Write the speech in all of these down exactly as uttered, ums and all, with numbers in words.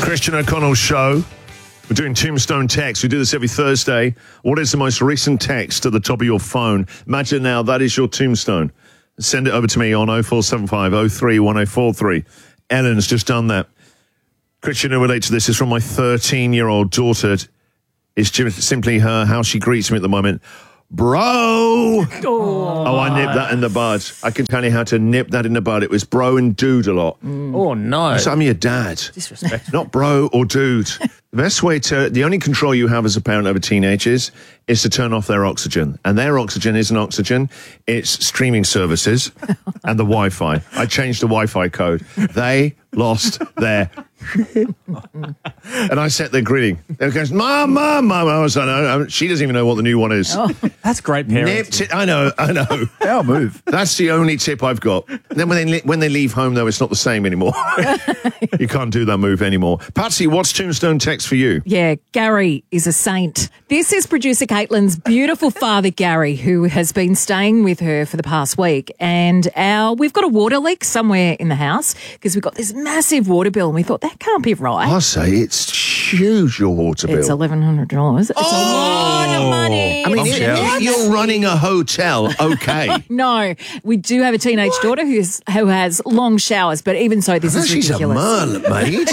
Christian O'Connell Show. We're doing Tombstone Text. We do this every Thursday. What is the most recent text at the top of your phone? Imagine now that is your tombstone. Send it over to me on oh four seven five oh three one oh four three. Ellen's just done that. Christian, who relates to this, is from my thirteen-year-old daughter. It's simply her, how she greets me at the moment. Bro! Oh. oh, I nipped that in the bud. I can tell you how to nip that in the bud. It was bro and dude a lot. Mm. Oh, no. So I'm your dad. Disrespectful. Not bro or dude. The best way to, the only control you have as a parent over teenagers is to turn off their oxygen. And their oxygen isn't oxygen, it's streaming services and the Wi-Fi. I changed the Wi-Fi code. They lost their... and I sat there grinning. They goes, Mom, Mom, Mom. I was like, no, she doesn't even know what the new one is. Oh, that's great parenting. Nipped it. I know, I know. Our move. That's the only tip I've got. And then when they when they leave home, though, it's not the same anymore. You can't do that move anymore. Patsy, what's Tombstone Text for you? Yeah, Gary is a saint. This is producer Caitlin's beautiful father, Gary, who has been staying with her for the past week. And our we've got a water leak somewhere in the house because we've got this massive water bill. And we thought, that can't be right. I say it's huge, your water bill. It's eleven hundred dollars. It's oh! a lot of money. I mean, if you're running a hotel, okay. No, we do have a teenage daughter who's, who has long showers, but even so, this is she's ridiculous. She's a man, mate.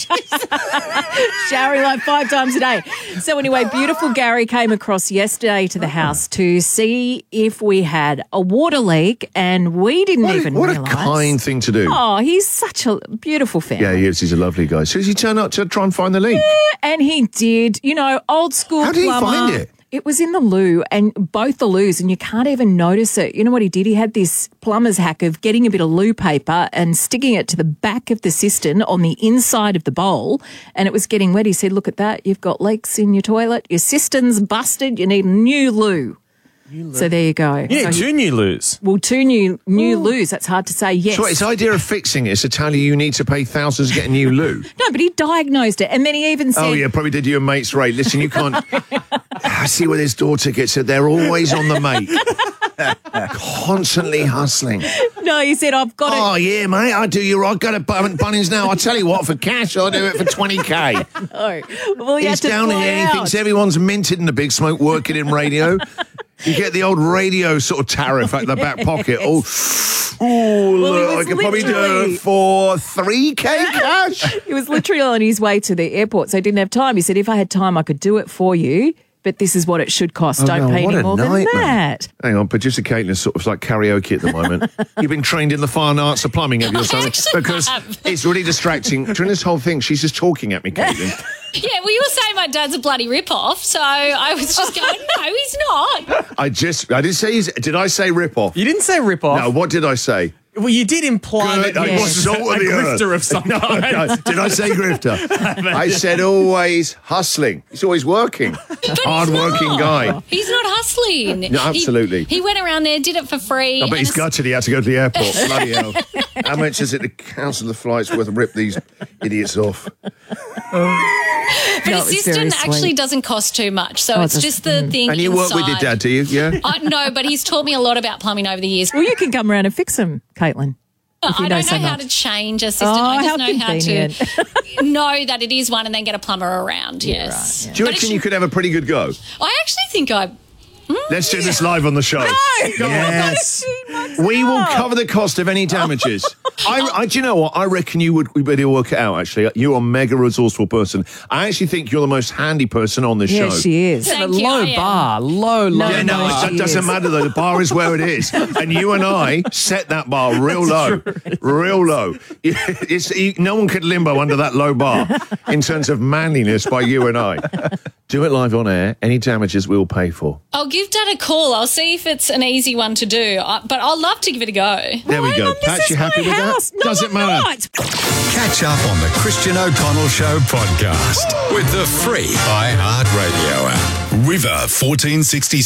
Showering like five times a day. So anyway, beautiful Gary came across yesterday to the house to see if we had a water leak, and we didn't what even a, what realise. What a kind thing to do. Oh, he's such a beautiful family. Yeah, he is. He's a lovely guy. So does he turn up to try and find the leak? Yeah, and he did. You know, old school How did plumber. he find it? It was in the loo, and both the loos, and you can't even notice it. You know what he did? He had this plumber's hack of getting a bit of loo paper and sticking it to the back of the cistern on the inside of the bowl, and it was getting wet. He said, look at that. You've got leaks in your toilet. Your cistern's busted. You need a new loo. So there you go. Yeah, so two he, new loos. Well, two new new loos. That's hard to say, yes. So his idea of fixing it is to tell you you need to pay thousands to get a new loo. No, but he diagnosed it. And then he even said... Oh, yeah, probably did you a mate's rate. Listen, you can't... I see where his daughter gets it. They're always on the mate. Constantly hustling. No, he said, I've got it. Oh, yeah, mate, I do you right. I've got a Bunnings now. I'll tell you what, for cash, I'll do it for twenty K. No. Well, he He's had to down fly here. out. He thinks everyone's minted in the Big Smoke working in radio. You get the old radio sort of tariff at the back pocket. Oh, oh Well, look, he I was could probably do literally- it for three K cash. He was literally on his way to the airport, so he didn't have time. He said, if I had time, I could do it for you, but this is what it should cost. Oh, Don't no, pay what any a more nightmare. than that. Hang on, producer Caitlin's sort of like karaoke at the moment. You've been trained in the fine arts of plumbing, have you, or something? actually Because have. it's really distracting. During this whole thing, she's just talking at me, Caitlin. Yeah, well, you were saying my dad's a bloody rip-off, so I was just going, no, he's not. I just, I didn't say, he's, did I say rip-off? You didn't say rip-off. No, what did I say? Well, you did imply Good, that I he was was salt a of the earth. grifter of some No, kind. no. Did I say grifter? I said always hustling. He's always working. Hard-working not. guy. He's not hustling. No, absolutely. He, he went around there, did it for free. I bet and he's it's- gutted he had to go to the airport. Bloody hell. How much is it to cancel the flights worth of rip these idiots off? But No, a it's very cistern sweet. actually doesn't cost too much, so Oh, it's it's just the thing And you work with your inside. dad, do you? Yeah? Uh, no, but he's taught me a lot about plumbing over the years. Well, you can come around and fix them, Caitlin. if you I know don't so know how much. to change a system. Oh, I just how know convenient. how to know that it is one and then get a plumber around, yes. right, yeah. Do you But it reckon you should- could have a pretty good go? I actually think I... Let's do this live on the show. Yes. We will cover the cost of any damages. I, I, do you know what? I reckon you would we better work it out, actually. You're a mega resourceful person. I actually think you're the most handy person on this Yeah, show. she is. Yeah, but Thank you, low I am. bar. Low, low Yeah, no, bar. it she doesn't is. matter though. The bar is where it is, and you and I set that bar real low, real low. It's, you, no one could limbo under that low bar in terms of manliness by you and I. Do it live on air. Any damages we'll pay for. I'll give Dad a call. I'll see if it's an easy one to do, I, but I'll love to give it a go. There we Hang go. on, this Pat, is you happy my with house. that? No, Doesn't I'm matter. not. Catch up on the Christian O'Connell Show podcast with the free iHeartRadio app. River fourteen sixty